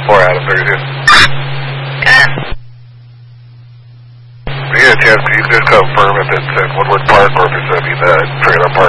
4 Adam 32. Good. Yeah, Chad, can you just confirm if it's at Woodward Park or if it's going to be the trailer park?